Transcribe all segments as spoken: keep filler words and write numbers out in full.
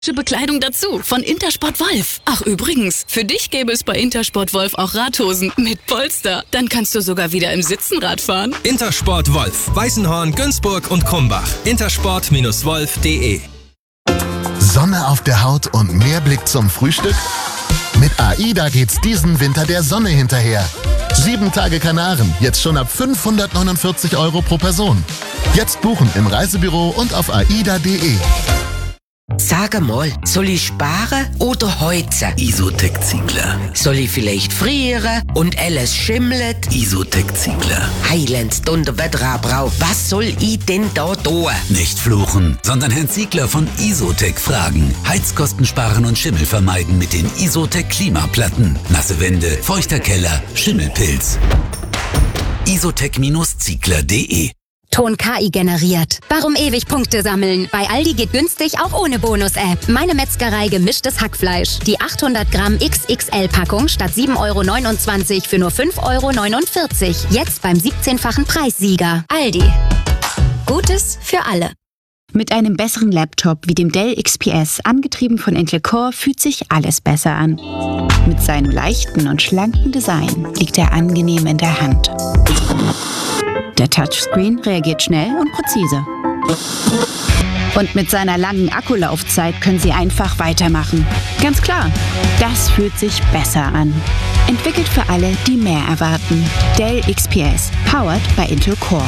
Bekleidung dazu von Intersport Wolf. Ach übrigens, für dich gäbe es bei Intersport Wolf auch Radhosen mit Polster. Dann kannst du sogar wieder im Sitzen Rad fahren. Intersport Wolf, Weißenhorn, Günzburg und Krumbach. intersport Bindestrich wolf punkt de. Sonne auf der Haut und mehr Blick zum Frühstück? Mit AIDA geht's diesen Winter der Sonne hinterher. Sieben Tage Kanaren, jetzt schon ab fünfhundertneunundvierzig Euro pro Person. Jetzt buchen im Reisebüro und auf aida punkt de. Sag mal, soll ich sparen oder heizen? Isotec-Ziegler. Soll ich vielleicht frieren und alles schimmelt? Isotec-Ziegler. Heiland, Donnerwetter, was soll ich denn da tun? Nicht fluchen, sondern Herrn Ziegler von Isotec fragen. Heizkosten sparen und Schimmel vermeiden mit den Isotec-Klimaplatten. Nasse Wände, feuchter Keller, Schimmelpilz. Isotec Ziegler punkt de. Ton K I generiert. Warum ewig Punkte sammeln? Bei Aldi geht günstig auch ohne Bonus-App. Meine Metzgerei gemischtes Hackfleisch. Die achthundert Gramm X X L-Packung statt sieben Euro neunundzwanzig für nur fünf Euro neunundvierzig. Jetzt beim siebzehnfachen Preissieger. Aldi. Gutes für alle. Mit einem besseren Laptop wie dem Dell X P S, angetrieben von Intel Core, fühlt sich alles besser an. Mit seinem leichten und schlanken Design liegt er angenehm in der Hand. Der Touchscreen reagiert schnell und präzise. Und mit seiner langen Akkulaufzeit können Sie einfach weitermachen. Ganz klar, das fühlt sich besser an. Entwickelt für alle, die mehr erwarten. Dell X P S, powered by Intel Core.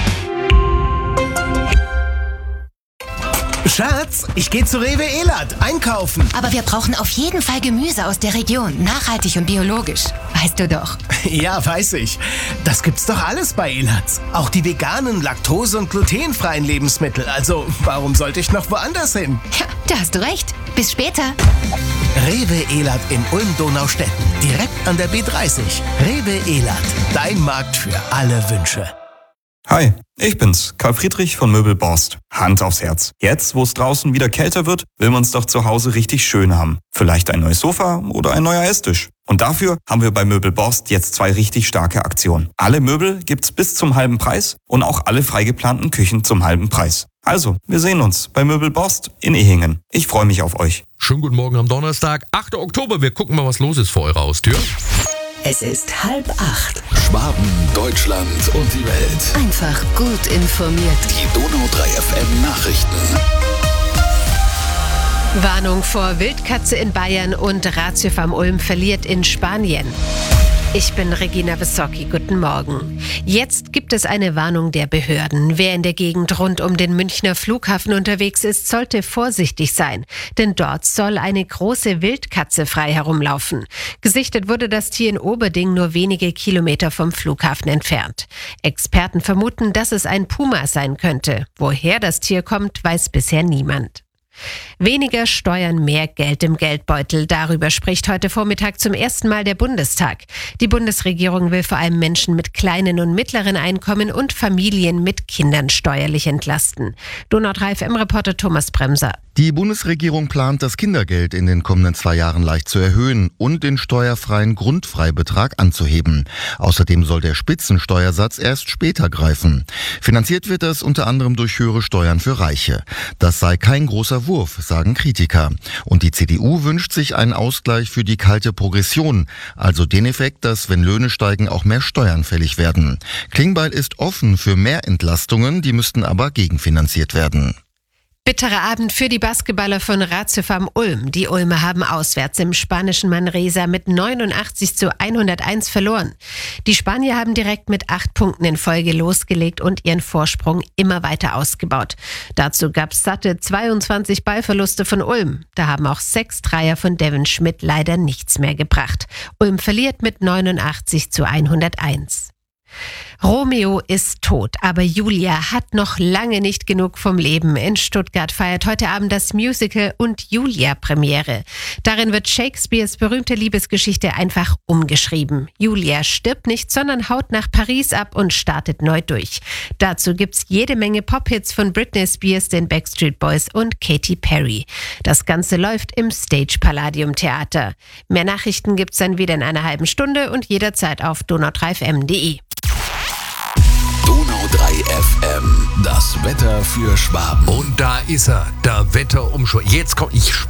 Schatz, ich gehe zu Rewe Elad einkaufen. Aber wir brauchen auf jeden Fall Gemüse aus der Region. Nachhaltig und biologisch. Weißt du doch. Ja, weiß ich. Das gibt's doch alles bei Elad. Auch die veganen, laktose- und glutenfreien Lebensmittel. Also, warum sollte ich noch woanders hin? Ja, da hast du recht. Bis später. Rewe Elad in Ulm-Donaustetten. Direkt an der B dreißig. Rewe Elad. Dein Markt für alle Wünsche. Hi, ich bin's, Karl Friedrich von Möbel Borst. Hand aufs Herz. Jetzt, wo es draußen wieder kälter wird, will man's doch zu Hause richtig schön haben. Vielleicht ein neues Sofa oder ein neuer Esstisch. Und dafür haben wir bei Möbel Borst jetzt zwei richtig starke Aktionen. Alle Möbel gibt's bis zum halben Preis und auch alle freigeplanten Küchen zum halben Preis. Also, wir sehen uns bei Möbel Borst in Ehingen. Ich freue mich auf euch. Schönen guten Morgen am Donnerstag, achter Oktober. Wir gucken mal, was los ist vor eurer Haustür. Es ist halb acht. Schwaben, Deutschland und die Welt. Einfach gut informiert. Die Donau drei F M Nachrichten. Warnung vor Wildkatze in Bayern und Ratiofarm Ulm verliert in Spanien. Ich bin Regina Wissocki, guten Morgen. Jetzt gibt es eine Warnung der Behörden. Wer in der Gegend rund um den Münchner Flughafen unterwegs ist, sollte vorsichtig sein. Denn dort soll eine große Wildkatze frei herumlaufen. Gesichtet wurde das Tier in Oberding, nur wenige Kilometer vom Flughafen entfernt. Experten vermuten, dass es ein Puma sein könnte. Woher das Tier kommt, weiß bisher niemand. Weniger Steuern, mehr Geld im Geldbeutel. Darüber spricht heute Vormittag zum ersten Mal der Bundestag. Die Bundesregierung will vor allem Menschen mit kleinen und mittleren Einkommen und Familien mit Kindern steuerlich entlasten. Donau drei F M-Reporter Thomas Bremser. Die Bundesregierung plant, das Kindergeld in den kommenden zwei Jahren leicht zu erhöhen und den steuerfreien Grundfreibetrag anzuheben. Außerdem soll der Spitzensteuersatz erst später greifen. Finanziert wird das unter anderem durch höhere Steuern für Reiche. Das sei kein großer Wurf, sagen Kritiker. Und die C D U wünscht sich einen Ausgleich für die kalte Progression, also den Effekt, dass, wenn Löhne steigen, auch mehr Steuern fällig werden. Klingbeil ist offen für mehr Entlastungen, die müssten aber gegenfinanziert werden. Bitterer Abend für die Basketballer von Ratiofarm Ulm. Die Ulmer haben auswärts im spanischen Manresa mit neunundachtzig zu hunderteins verloren. Die Spanier haben direkt mit acht Punkten in Folge losgelegt und ihren Vorsprung immer weiter ausgebaut. Dazu gab es satte zweiundzwanzig Ballverluste von Ulm. Da haben auch sechs Dreier von Devin Schmidt leider nichts mehr gebracht. Ulm verliert mit neunundachtzig zu hunderteins. Romeo ist tot, aber Julia hat noch lange nicht genug vom Leben. In Stuttgart feiert heute Abend das Musical und Julia Premiere. Darin wird Shakespeares berühmte Liebesgeschichte einfach umgeschrieben. Julia stirbt nicht, sondern haut nach Paris ab und startet neu durch. Dazu gibt's jede Menge Pop-Hits von Britney Spears, den Backstreet Boys und Katy Perry. Das Ganze läuft im Stage Palladium Theater. Mehr Nachrichten gibt's dann wieder in einer halben Stunde und jederzeit auf donau drei f m punkt de. Donau drei F M. Das Wetter für Schwaben. Und da ist er, der Wetterumschwung. Jetzt kommt ich